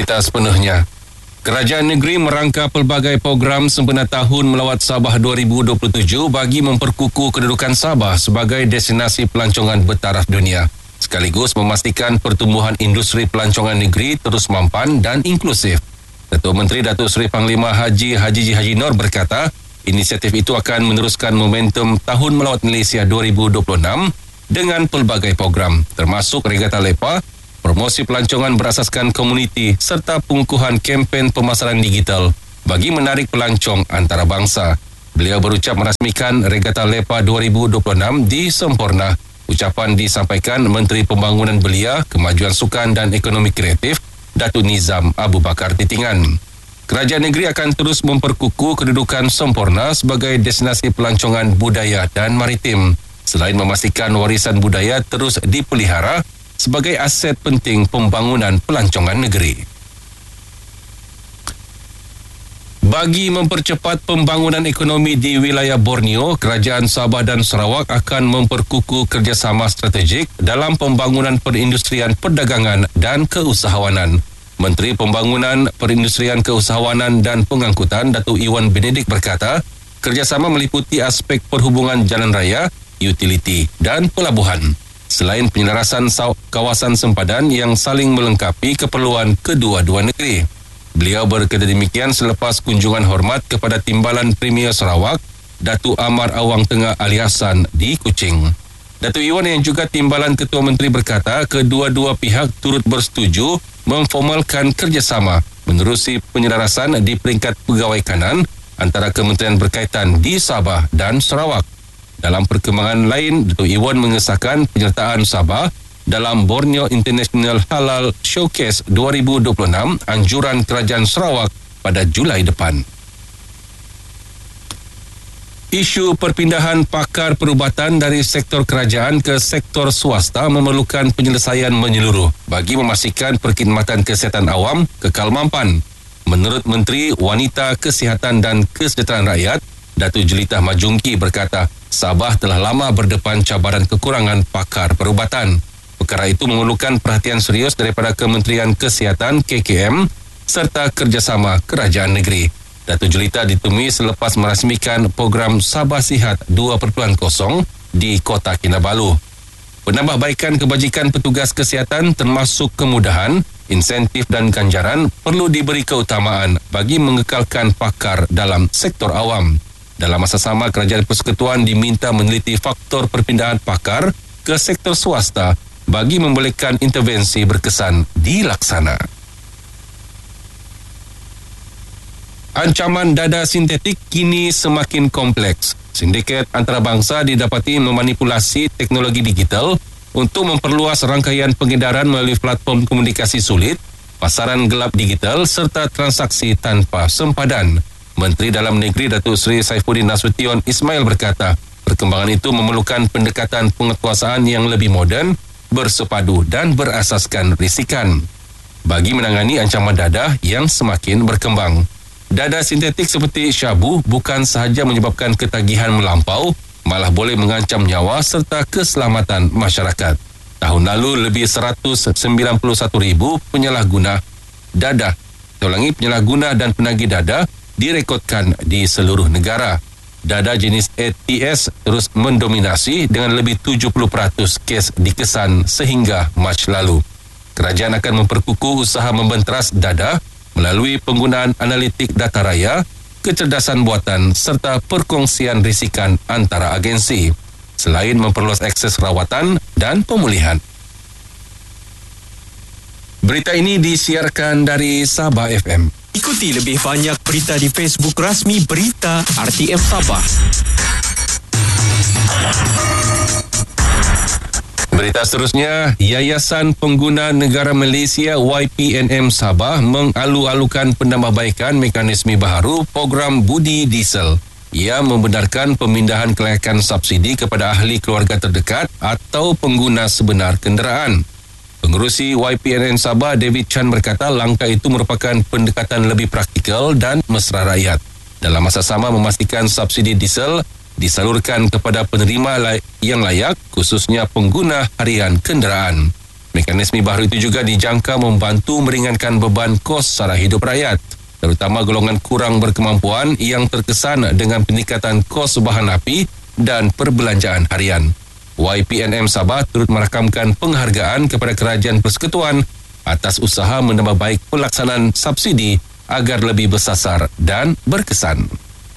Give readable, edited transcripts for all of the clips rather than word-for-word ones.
berita sepenuhnya. Kerajaan negeri merangka pelbagai program sempena tahun melawat Sabah 2027 bagi memperkukuh kedudukan Sabah sebagai destinasi pelancongan bertaraf dunia, sekaligus memastikan pertumbuhan industri pelancongan negeri terus mampan dan inklusif. Ketua Menteri Datuk Seri Panglima Haji Haji Nur berkata, inisiatif itu akan meneruskan momentum Tahun Melawat Malaysia 2026 dengan pelbagai program, termasuk Regata Lepa, promosi pelancongan berasaskan komuniti serta pengukuhan kempen pemasaran digital bagi menarik pelancong antarabangsa. Beliau berucap merasmikan Regata Lepa 2026 di Semporna. Ucapan disampaikan Menteri Pembangunan Belia, Kemajuan Sukan dan Ekonomi Kreatif, Datuk Nizam Abu Bakar Titingan. Kerajaan negeri akan terus memperkukuh kedudukan Semporna sebagai destinasi pelancongan budaya dan maritim, selain memastikan warisan budaya terus dipelihara sebagai aset penting pembangunan pelancongan negeri. Bagi mempercepat pembangunan ekonomi di wilayah Borneo, Kerajaan Sabah dan Sarawak akan memperkukuh kerjasama strategik dalam pembangunan perindustrian perdagangan dan keusahawanan. Menteri Pembangunan, Perindustrian Keusahawanan dan Pengangkutan Datuk Iwan Benedik berkata, kerjasama meliputi aspek perhubungan jalan raya, utiliti dan pelabuhan, selain penyelarasan kawasan sempadan yang saling melengkapi keperluan kedua-dua negeri. Beliau berkata demikian selepas kunjungan hormat kepada Timbalan Premier Sarawak, Datuk Amar Awang Tengah Ali Hassan di Kuching. Datuk Iwan yang juga Timbalan Ketua Menteri berkata, kedua-dua pihak turut bersetuju memformalkan kerjasama menerusi penyelarasan di peringkat pegawai kanan antara kementerian berkaitan di Sabah dan Sarawak. Dalam perkembangan lain, Datuk Iwan mengesahkan penyertaan Sabah dalam Borneo International Halal Showcase 2026 anjuran Kerajaan Sarawak pada Julai depan. Isu perpindahan pakar perubatan dari sektor kerajaan ke sektor swasta memerlukan penyelesaian menyeluruh bagi memastikan perkhidmatan kesihatan awam kekal mampan. Menurut Menteri Wanita, Kesihatan dan Kesejahteraan Rakyat, Datuk Jelitah Majungki berkata, Sabah telah lama berdepan cabaran kekurangan pakar perubatan. Perkara itu memerlukan perhatian serius daripada Kementerian Kesihatan KKM serta kerjasama kerajaan negeri. Datuk Jelitah ditemui selepas merasmikan program Sabah Sihat 2.0 di Kota Kinabalu. Penambahbaikan kebajikan petugas kesihatan termasuk kemudahan, insentif dan ganjaran perlu diberi keutamaan bagi mengekalkan pakar dalam sektor awam. Dalam masa sama, Kerajaan Persekutuan diminta meneliti faktor perpindahan pakar ke sektor swasta bagi membolehkan intervensi berkesan dilaksana. Ancaman dada sintetik kini semakin kompleks. Sindiket antarabangsa didapati memanipulasi teknologi digital untuk memperluas rangkaian pengedaran melalui platform komunikasi sulit, pasaran gelap digital serta transaksi tanpa sempadan. Menteri Dalam Negeri Datuk Seri Saifuddin Nasution Ismail berkata, perkembangan itu memerlukan pendekatan penguatkuasaan yang lebih moden, bersepadu dan berasaskan risikan bagi menangani ancaman dada yang semakin berkembang. Dada sintetik seperti syabu bukan sahaja menyebabkan ketagihan melampau, malah boleh mengancam nyawa serta keselamatan masyarakat. Tahun lalu, lebih 191,000 penyalahguna penyalahguna dan penagih dada direkodkan di seluruh negara. Dada jenis ATS terus mendominasi dengan lebih 70% kes dikesan sehingga Mac lalu. Kerajaan akan memperkukuh usaha membenteras dada melalui penggunaan analitik data raya, kecerdasan buatan serta perkongsian risikan antara agensi, selain memperluas akses rawatan dan pemulihan. Berita ini disiarkan dari Sabah FM. Ikuti lebih banyak berita di Facebook rasmi Berita RTM Sabah. Berita seterusnya, Yayasan Pengguna Negara Malaysia YPNM Sabah mengalu-alukan penambahbaikan mekanisme baharu program Budi Diesel. Ia membenarkan pemindahan kelayakan subsidi kepada ahli keluarga terdekat atau pengguna sebenar kenderaan. Pengerusi YPNM Sabah David Chan berkata langkah itu merupakan pendekatan lebih praktikal dan mesra rakyat. Dalam masa sama memastikan subsidi diesel disalurkan kepada penerima yang layak, khususnya pengguna harian kenderaan. Mekanisme baru itu juga dijangka membantu meringankan beban kos sara hidup rakyat, terutama golongan kurang berkemampuan yang terkesan dengan peningkatan kos bahan api dan perbelanjaan harian. YPNM Sabah turut merakamkan penghargaan kepada Kerajaan Persekutuan atas usaha menambah baik pelaksanaan subsidi agar lebih bersasar dan berkesan.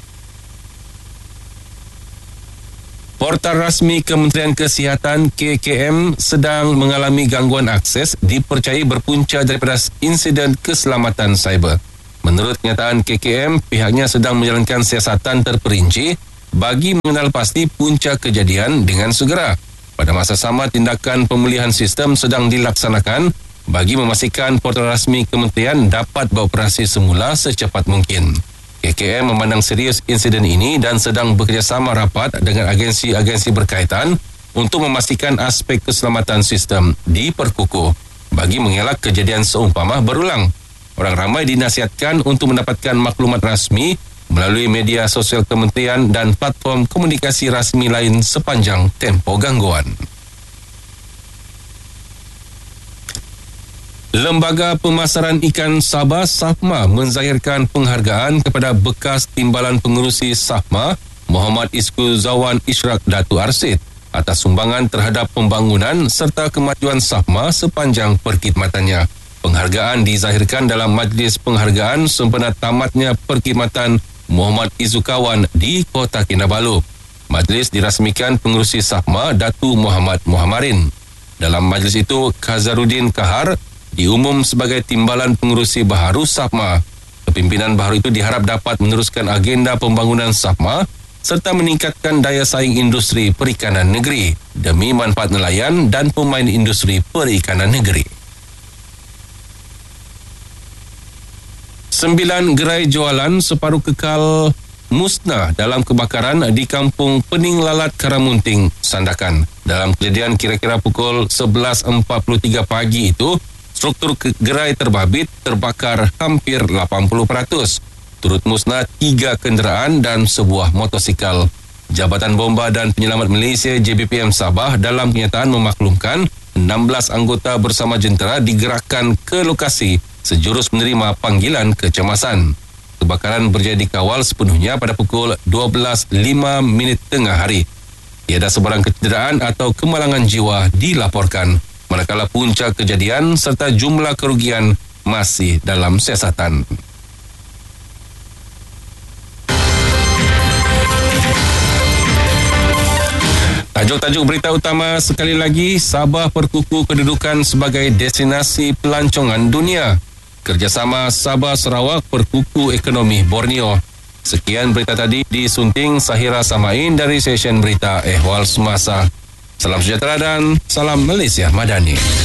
Portal rasmi Kementerian Kesihatan KKM sedang mengalami gangguan akses dipercayai berpunca daripada insiden keselamatan cyber. Menurut kenyataan KKM, pihaknya sedang menjalankan siasatan terperinci bagi mengenal pasti punca kejadian dengan segera. Pada masa sama, tindakan pemulihan sistem sedang dilaksanakan bagi memastikan portal rasmi kementerian dapat beroperasi semula secepat mungkin. KKM memandang serius insiden ini dan sedang bekerjasama rapat dengan agensi-agensi berkaitan untuk memastikan aspek keselamatan sistem diperkukuh bagi mengelak kejadian seumpama berulang. Orang ramai dinasihatkan untuk mendapatkan maklumat rasmi melalui media sosial kementerian dan platform komunikasi rasmi lain sepanjang tempoh gangguan. Lembaga Pemasaran Ikan Sabah SAFMA menzahirkan penghargaan kepada bekas Timbalan Pengerusi SAFMA Muhammad Isku Zawan Ishraq Datu Arsid atas sumbangan terhadap pembangunan serta kemajuan SAFMA sepanjang perkhidmatannya. Penghargaan dizahirkan dalam majlis penghargaan sempena tamatnya perkhidmatan Muhammad Izukawan di Kota Kinabalu. Majlis dirasmikan pengerusi SAFMA Datu Muhammad Muhammarin. Dalam majlis itu, Khazaruddin Kahar diumum sebagai Timbalan Pengerusi Baharu SAFMA. Kepimpinan baharu itu diharap dapat meneruskan agenda pembangunan SAFMA serta meningkatkan daya saing industri perikanan negeri demi manfaat nelayan dan pemain industri perikanan negeri. 9 gerai jualan separuh kekal musnah dalam kebakaran di Kampung Pening Lalat Karamunting, Sandakan. Dalam kejadian kira-kira pukul 11.43 pagi itu, struktur gerai terbabit terbakar hampir 80%. Turut musnah 3 kenderaan dan sebuah motosikal. Jabatan Bomba dan Penyelamat Malaysia JBPM Sabah dalam kenyataan memaklumkan 16 anggota bersama jentera digerakkan ke lokasi sejurus menerima panggilan kecemasan. Kebakaran berjaya dikawal sepenuhnya pada pukul 12.05 tengah hari. Tiada sebarang kecederaan atau kemalangan jiwa dilaporkan, manakala punca kejadian serta jumlah kerugian masih dalam siasatan. Tajuk-tajuk berita utama sekali lagi, Sabah perkukuh kedudukan sebagai destinasi pelancongan dunia. Kerjasama Sabah Sarawak perkukuh ekonomi Borneo. Sekian berita tadi disunting Sahira Samain dari session berita Ehwal Semasa. Salam sejahtera dan salam Malaysia Madani.